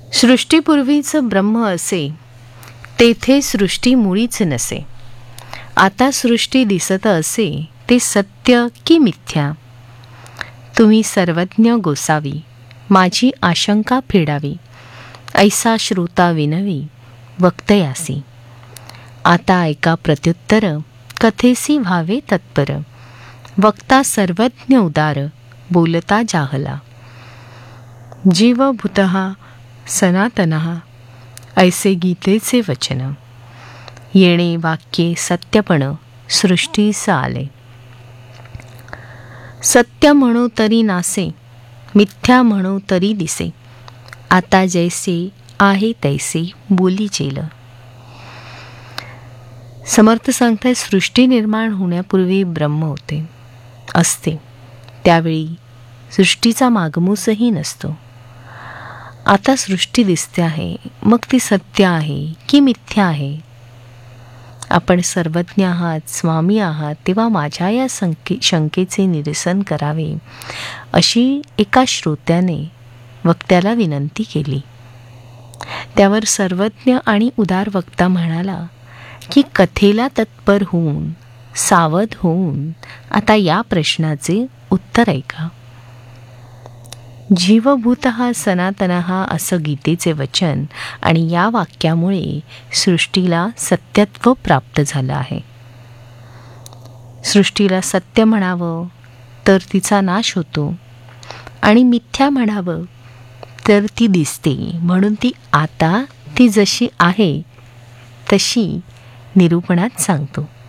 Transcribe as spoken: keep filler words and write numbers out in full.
सृष्टीपूर्वीच ब्रह्म असे, तेथे सृष्टी मुळीच नसे. आता सृष्टी दिसत असे, ते सत्य की मिथ्या. तुम्ही सर्वज्ञ गोसावी, माझी आशंका फेडावी. ऐसा श्रोता विनवी, वक्तयासी. आता ऐका प्रत्युत्तर, कथेसी व्हावे तत्पर. वक्ता सर्वज्ञ उदार, बोलता जाहला. जीवभूतः सनातनः, ऐसे गीतेचे वचन. येणे वाक्ये सत्यपण, सृष्टीस आले. सत्य म्हणू तरी नासे, मिथ्या म्हणू तरी दिसे. आता जैसे आहे तैसे बोलीचेल. समर्थ सांगताय, सृष्टी निर्माण होण्यापूर्वी ब्रह्म होते असते. त्यावेळी सृष्टीचा मागमूसही नसतो. आता सृष्टी दिसते आहे, मग ती सत्य आहे की मिथ्या आहे. आपण सर्वज्ञ आहात, स्वामी आहात, तेव्हा माझ्या या संके शंकेचे निरसन करावे, अशी एका श्रोत्याने वक्त्याला विनंती केली. त्यावर सर्वज्ञ आणि उदार वक्ता म्हणाला की कथेला तत्पर होऊन, सावध होऊन आता या प्रश्नाचे उत्तर ऐका. जीवभूतः सनातनः असं गीतेचे वचन, आणि या वाक्यामुळे सृष्टीला सत्यत्व प्राप्त झालं आहे. सृष्टीला सत्य म्हणावं तर तिचा नाश होतो, आणि मिथ्या म्हणावं तर ती दिसते. म्हणून ती आता ती जशी आहे तशी निरूपणात सांगतो.